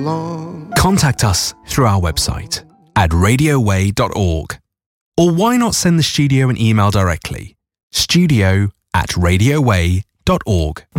long. Contact us through our website at radioway.org. Or why not send the studio an email directly? studio@radioway.org.